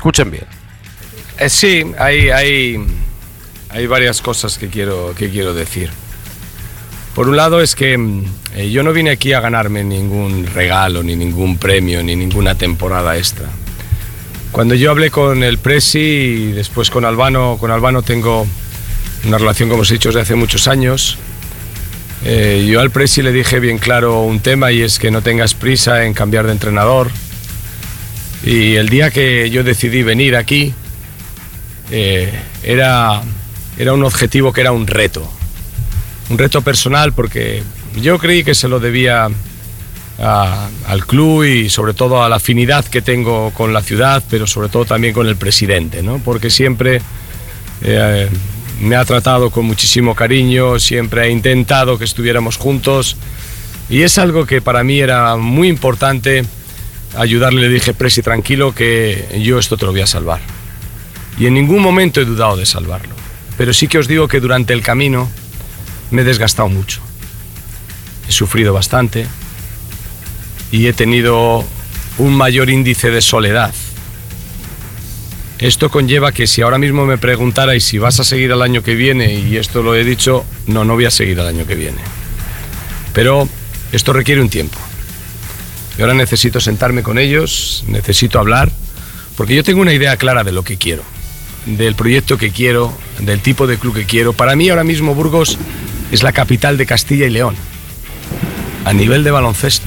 Escuchen bien. Sí, hay varias cosas que quiero decir. Por un lado es que yo no vine aquí a ganarme ningún regalo, ni ningún premio, ni ninguna temporada extra. Cuando yo hablé con el Presi y después con Albano tengo una relación, como os he dicho, desde hace muchos años. Yo al Presi le dije bien claro un tema, y es que no tengas prisa en cambiar de entrenador. Y el día que yo decidí venir aquí, era un objetivo que era un reto personal, porque yo creí que se lo debía al club y sobre todo a la afinidad que tengo con la ciudad, pero sobre todo también con el presidente, ¿no? Porque siempre me ha tratado con muchísimo cariño, siempre ha intentado que estuviéramos juntos, y es algo que para mí era muy importante ayudarle. Le dije: Presi, tranquilo, que yo esto te lo voy a salvar. Y en ningún momento he dudado de salvarlo, pero sí que os digo que durante el camino me he desgastado mucho, he sufrido bastante y he tenido un mayor índice de soledad. Esto conlleva que si ahora mismo me preguntarais si vas a seguir el año que viene, y esto lo he dicho, no voy a seguir el año que viene. Pero esto requiere un tiempo. Y ahora necesito sentarme con ellos, necesito hablar, porque yo tengo una idea clara de lo que quiero, del proyecto que quiero, del tipo de club que quiero. Para mí ahora mismo Burgos es la capital de Castilla y León, a nivel de baloncesto.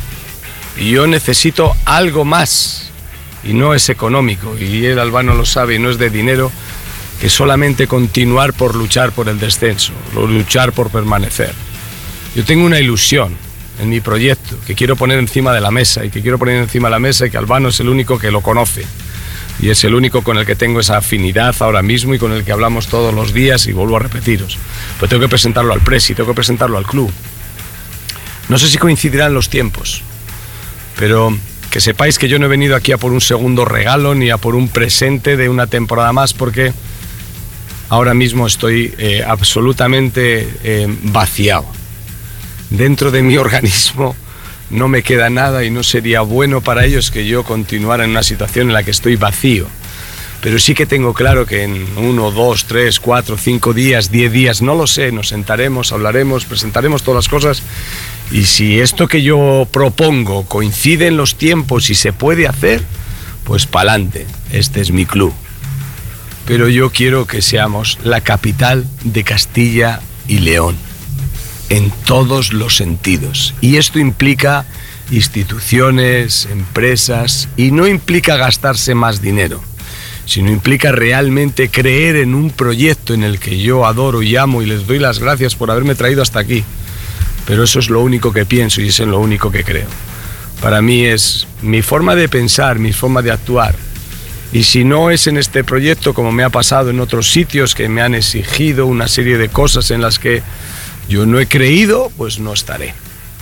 Y yo necesito algo más, y no es económico, y el Albano lo sabe, y no es de dinero, que solamente continuar por luchar por el descenso, luchar por permanecer. Yo tengo una ilusión en mi proyecto que quiero poner encima de la mesa, y que Albano es el único que lo conoce. Y es el único con el que tengo esa afinidad ahora mismo y con el que hablamos todos los días, y vuelvo a repetiros. Pues tengo que presentarlo al Presi, tengo que presentarlo al club. No sé si coincidirán los tiempos, pero que sepáis que yo no he venido aquí a por un segundo regalo ni a por un presente de una temporada más, porque ahora mismo estoy absolutamente vaciado. Dentro de mi organismo no me queda nada, y no sería bueno para ellos que yo continuara en una situación en la que estoy vacío. Pero sí que tengo claro que en 1, 2, 3, 4, 5 días, 10 días, no lo sé, nos sentaremos, hablaremos, presentaremos todas las cosas, y si esto que yo propongo coincide en los tiempos y se puede hacer, pues pa'lante, este es mi club. Pero yo quiero que seamos la capital de Castilla y León, en todos los sentidos. Y esto implica instituciones, empresas, y no implica gastarse más dinero, sino implica realmente creer en un proyecto en el que yo adoro y amo, y les doy las gracias por haberme traído hasta aquí. Pero eso es lo único que pienso y es en lo único que creo. Para mí es mi forma de pensar, mi forma de actuar. Y si no es en este proyecto, como me ha pasado en otros sitios que me han exigido una serie de cosas en las que yo no he creído, pues no estaré.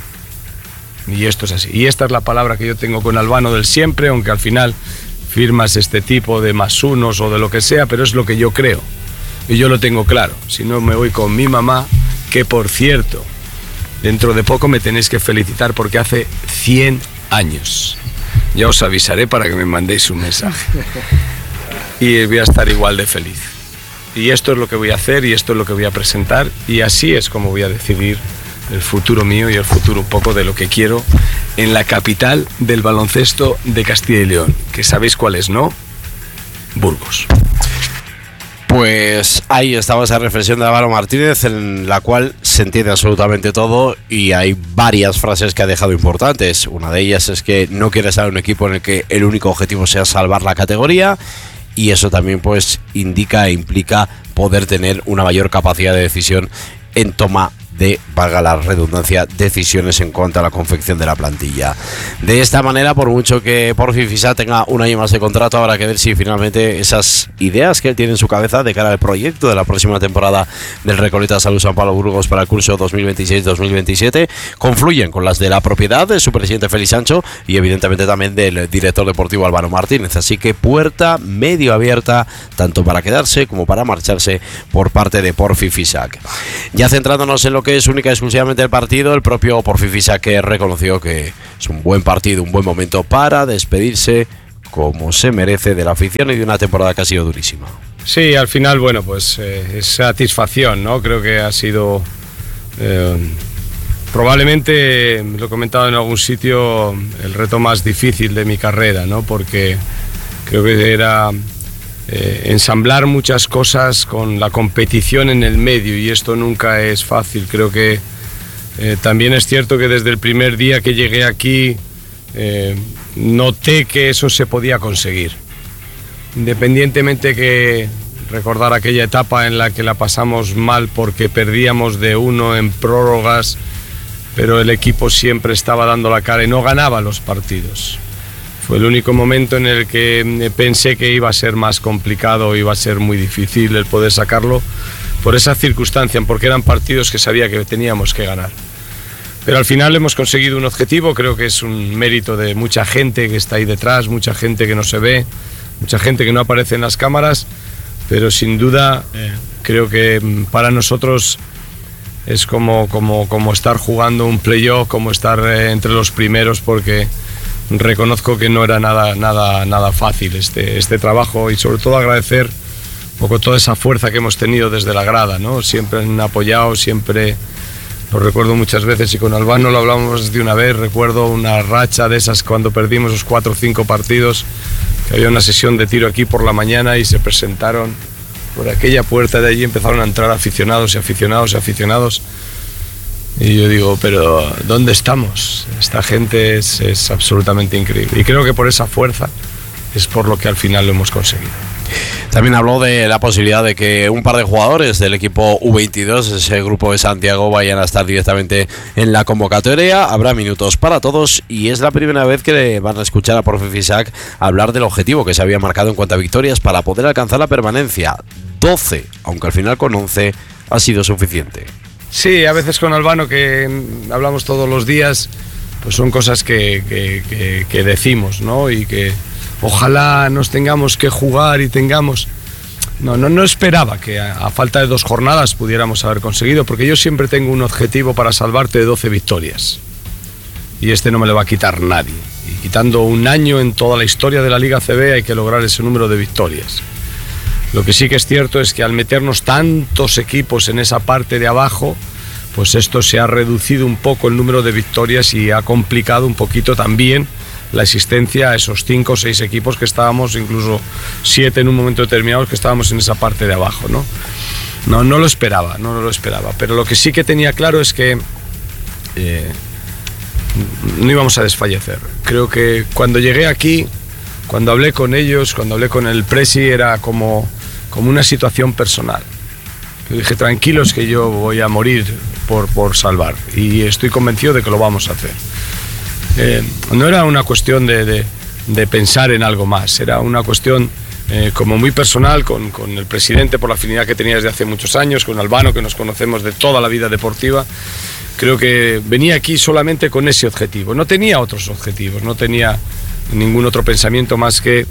Y esto es así. Y esta es la palabra que yo tengo con Albano del siempre, aunque al final firmas este tipo de +1 o de lo que sea, pero es lo que yo creo. Y yo lo tengo claro. Si no, me voy con mi mamá, que por cierto, dentro de poco me tenéis que felicitar porque hace 100 años. Ya os avisaré para que me mandéis un mensaje. Y voy a estar igual de feliz. Y esto es lo que voy a hacer, y esto es lo que voy a presentar, y así es como voy a decidir el futuro mío y el futuro un poco de lo que quiero en la capital del baloncesto de Castilla y León, que sabéis cuál es, ¿no? Burgos. Pues ahí estaba esa reflexión de Álvaro Martínez, en la cual se entiende absolutamente todo, y hay varias frases que ha dejado importantes. Una de ellas es que no quiere estar en un equipo en el que el único objetivo sea salvar la categoría, y eso también pues indica e implica poder tener una mayor capacidad de decisión en toma de, valga la redundancia, decisiones en cuanto a la confección de la plantilla. De esta manera, por mucho que Porfi Fisac tenga un año más de contrato, habrá que ver si finalmente esas ideas que él tiene en su cabeza de cara al proyecto de la próxima temporada del Recoleta Salud San Pablo Burgos para el curso 2026-2027 confluyen con las de la propiedad de su presidente Félix Sancho y evidentemente también del director deportivo Álvaro Martínez. Así que puerta medio abierta tanto para quedarse como para marcharse por parte de Porfi Fisac. Ya centrándonos en lo que es única y exclusivamente el partido, el propio Porfi Fisac que reconoció que es un buen partido, un buen momento para despedirse como se merece de la afición y de una temporada que ha sido durísima. Sí, al final, bueno, pues es satisfacción, ¿no? Creo que ha sido probablemente, lo he comentado en algún sitio, el reto más difícil de mi carrera, ¿no? Porque creo que era ensamblar muchas cosas con la competición en el medio, y esto nunca es fácil. Creo que también es cierto que desde el primer día que llegué aquí noté que eso se podía conseguir. Independientemente que recordar aquella etapa en la que la pasamos mal porque perdíamos de 1 en prórrogas, pero el equipo siempre estaba dando la cara y no ganaba los partidos. Fue el único momento en el que pensé que iba a ser más complicado, iba a ser muy difícil el poder sacarlo por esa circunstancia, porque eran partidos que sabía que teníamos que ganar. Pero al final hemos conseguido un objetivo. Creo que es un mérito de mucha gente que está ahí detrás, mucha gente que no se ve, mucha gente que no aparece en las cámaras, pero sin duda creo que para nosotros es como estar jugando un playoff, como estar entre los primeros, porque reconozco que no era nada fácil este trabajo, y sobre todo agradecer un poco toda esa fuerza que hemos tenido desde la grada, ¿no? Siempre han apoyado, siempre. Lo recuerdo muchas veces, y con Albano lo hablamos de una vez. Recuerdo una racha de esas cuando perdimos los 4 o 5 partidos, que había una sesión de tiro aquí por la mañana y se presentaron por aquella puerta de allí, empezaron a entrar aficionados y aficionados y aficionados. Y yo digo, pero ¿dónde estamos? Esta gente es absolutamente increíble, y creo que por esa fuerza es por lo que al final lo hemos conseguido. También habló de la posibilidad de que un par de jugadores del equipo U22, ese grupo de Santiago, vayan a estar directamente en la convocatoria. Habrá minutos para todos, y es la primera vez que van a escuchar a Profe Fisac hablar del objetivo que se había marcado en cuanto a victorias para poder alcanzar la permanencia. 12, aunque al final con 11 ha sido suficiente. Sí, a veces con Albano, que hablamos todos los días, pues son cosas que decimos, ¿no? Y que ojalá nos tengamos que jugar y tengamos... No esperaba que a falta de 2 jornadas pudiéramos haber conseguido, porque yo siempre tengo un objetivo para salvarte de 12 victorias. Y este no me lo va a quitar nadie. Y quitando un año en toda la historia de la Liga ACB hay que lograr ese número de victorias. Lo que sí que es cierto es que al meternos tantos equipos en esa parte de abajo, pues esto se ha reducido un poco el número de victorias y ha complicado un poquito también la existencia a esos 5 o 6 equipos que estábamos, incluso 7 en un momento determinado, que estábamos en esa parte de abajo, ¿no? No lo esperaba, pero lo que sí que tenía claro es que no íbamos a desfallecer. Creo que cuando llegué aquí, cuando hablé con ellos, cuando hablé con el Presi, era como una situación personal. Yo dije, tranquilos, que yo voy a morir por salvar, y estoy convencido de que lo vamos a hacer. No era una cuestión de pensar en algo más, era una cuestión como muy personal con el presidente, por la afinidad que tenía desde hace muchos años, con Albano, que nos conocemos de toda la vida deportiva. Creo que venía aquí solamente con ese objetivo, no tenía otros objetivos, no tenía ningún otro pensamiento más que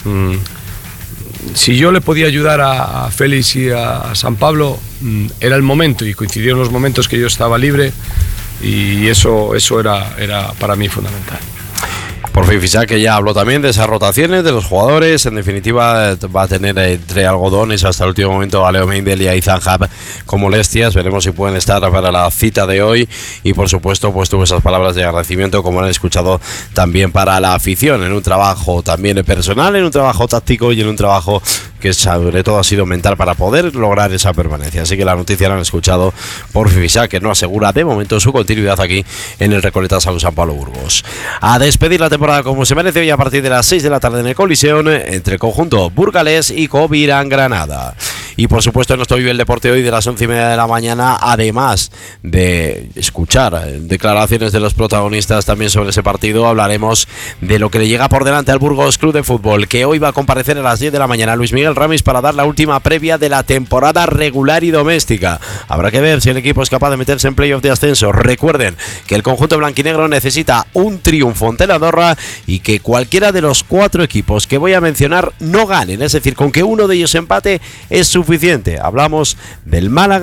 si yo le podía ayudar a Félix y a San Pablo, era el momento, y coincidieron los momentos que yo estaba libre, y eso era para mí fundamental. Por fin, Fisac, que ya habló también de esas rotaciones de los jugadores. En definitiva, va a tener entre algodones hasta el último momento a Leo Meindel y a Ethan Happ con molestias. Veremos si pueden estar para la cita de hoy. Y por supuesto, pues tuvo esas palabras de agradecimiento, como han escuchado, también para la afición, en un trabajo también personal, en un trabajo táctico y en un trabajo que sobre todo ha sido mental para poder lograr esa permanencia. Así que la noticia la han escuchado por Fisac, que no asegura de momento su continuidad aquí en el Recoletas San Pablo Burgos. A despedir la temporada como se merece hoy a partir de las 6 de la tarde en el Coliseum, entre el conjunto burgalés y Covirán Granada. Y por supuesto en nuestro Vive el Deporte hoy de las 11:30 de la mañana, además de escuchar declaraciones de los protagonistas también sobre ese partido, hablaremos de lo que le llega por delante al Burgos Club de Fútbol, que hoy va a comparecer a las 10 de la mañana Luis Miguel Ramis para dar la última previa de la temporada regular y doméstica. Habrá que ver si el equipo es capaz de meterse en playoff de ascenso. Recuerden que el conjunto blanquinegro necesita un triunfo ante la Andorra y que cualquiera de los 4 equipos que voy a mencionar no ganen, es decir, con que uno de ellos empate es suficiente. Hablamos del Málaga,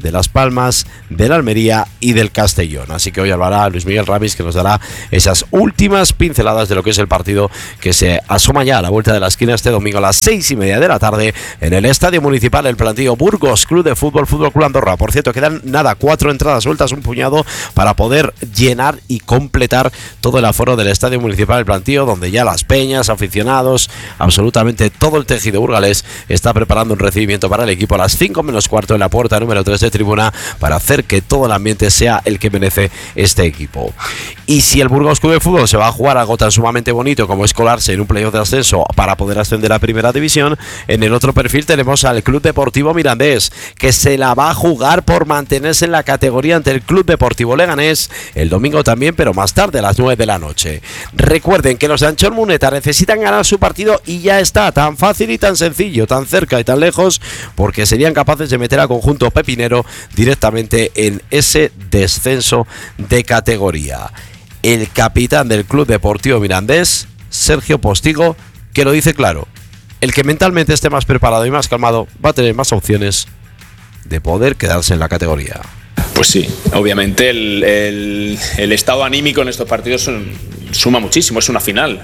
de Las Palmas, del Almería y del Castellón. Así que hoy hablará Luis Miguel Ramis, que nos dará esas últimas pinceladas de lo que es el partido que se asoma ya a la vuelta de la esquina este domingo a las 6:30 de la tarde en el Estadio Municipal, el plantío Burgos Club de Fútbol, Fútbol Club Andorra. Por cierto, quedan 4 entradas sueltas, un puñado, para poder llenar y completar todo el aforo del Estadio Municipal del plantío, donde ya las peñas, aficionados, absolutamente todo el tejido burgalés está preparando un recibimiento para el equipo a las 5 menos cuarto en la puerta número 3 de tribuna, para hacer que todo el ambiente sea el que merece este equipo. Y si el Burgos Club de Fútbol se va a jugar algo tan sumamente bonito como es colarse en un playoff de ascenso para poder ascender a Primera División, en el otro perfil tenemos al Club Deportivo Mirandés, que se la va a jugar por mantenerse en la categoría ante el Club Deportivo Leganés el domingo también, pero más tarde a las 9 de la noche. Recuerden que los de Anchor Muneta necesitan ganar su partido y ya está, tan fácil y tan sencillo, tan cerca y tan lejos, porque serían capaces de meter al conjunto pepinero directamente en ese descenso de categoría. El capitán del Club Deportivo Mirandés, Sergio Postigo, que lo dice claro: el que mentalmente esté más preparado y más calmado va a tener más opciones de poder quedarse en la categoría. Pues sí, obviamente el estado anímico en estos partidos suma muchísimo, es una final,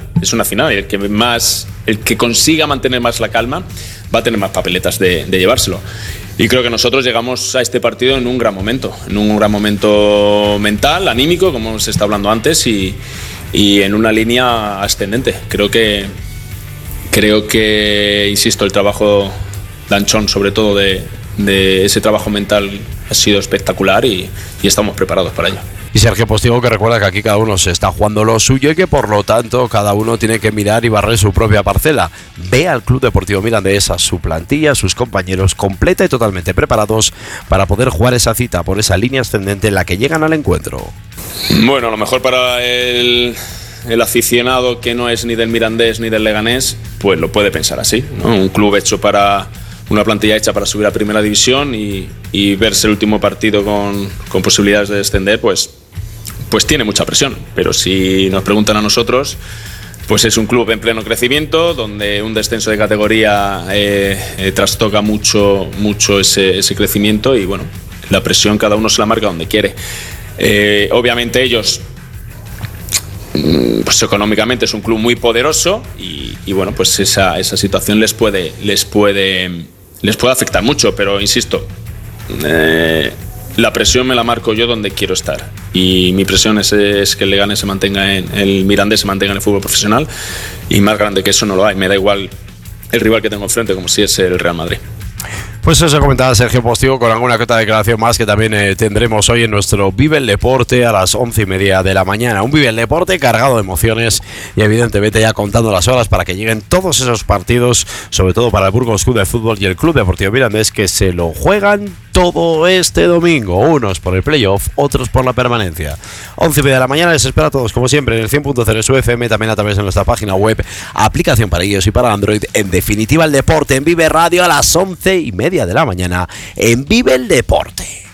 y el que consiga mantener más la calma va a tener más papeletas de llevárselo. Y creo que nosotros llegamos a este partido en un gran momento mental, anímico, como se está hablando antes, y en una línea ascendente. Creo que, insisto, el trabajo de Anchón, sobre todo de ese trabajo mental, ha sido espectacular y estamos preparados para ello. Y Sergio Postigo, que recuerda que aquí cada uno se está jugando lo suyo y que por lo tanto cada uno tiene que mirar y barrer su propia parcela. Ve al Club Deportivo Mirandés, a su plantilla, a sus compañeros completa y totalmente preparados para poder jugar esa cita por esa línea ascendente en la que llegan al encuentro. Bueno, a lo mejor para el aficionado que no es ni del Mirandés ni del Leganés, pues lo puede pensar así, ¿no? Un club hecho una plantilla hecha para subir a Primera División y verse el último partido con posibilidades de descender, pues tiene mucha presión. Pero si nos preguntan a nosotros, pues es un club en pleno crecimiento, donde un descenso de categoría trastoca mucho ese crecimiento, y bueno, la presión cada uno se la marca donde quiere. Obviamente ellos, pues económicamente es un club muy poderoso y bueno, pues esa situación les puede afectar mucho, pero insisto, la presión me la marco yo donde quiero estar, y mi presión es que el Leganés el Mirandés se mantenga en el fútbol profesional, y más grande que eso no lo hay. Me da igual el rival que tengo enfrente, como si es el Real Madrid. Pues eso comentaba Sergio Postigo, con alguna que otra declaración más que también tendremos hoy en nuestro Vive el Deporte a las 11:30 de la mañana. Un Vive el Deporte cargado de emociones y evidentemente ya contando las horas para que lleguen todos esos partidos, sobre todo para el Burgos Club de Fútbol y el Club Deportivo Mirandés, que se lo juegan todo este domingo, unos por el playoff, otros por la permanencia. 11:30 de la mañana les espera a todos, como siempre, en el 100.0 su FM, también a través de nuestra página web, aplicación para iOS y para Android. En definitiva, el deporte en Vive Radio a las 11:30 de la mañana en Vive el Deporte.